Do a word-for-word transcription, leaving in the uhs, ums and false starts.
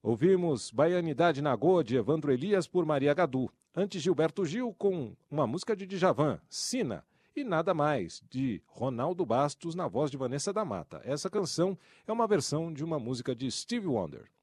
Ouvimos Baianidade Nagô, de Evandro Elias, por Maria Gadu. Antes, Gilberto Gil, com uma música de Djavan, Sina. E Nada Mais, de Ronaldo Bastos, na voz de Vanessa da Mata. Essa canção é uma versão de uma música de Stevie Wonder.